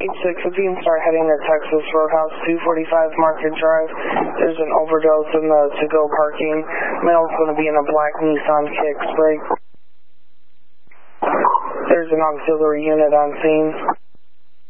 8-6, if you can start heading to Texas Roadhouse, 245 Market Drive. There's an overdose in the to-go parking. Male's going to be in a black Nissan Kicks brake. There's an auxiliary unit on scene.